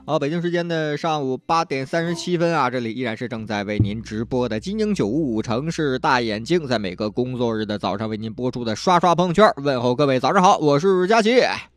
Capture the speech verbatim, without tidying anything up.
好，北京时间的上午八点三十七分啊，这里依然是正在为您直播的金鹰九五五城市大眼睛，在每个工作日的早上为您播出的刷刷朋友圈，问候各位早上好，我是佳琪。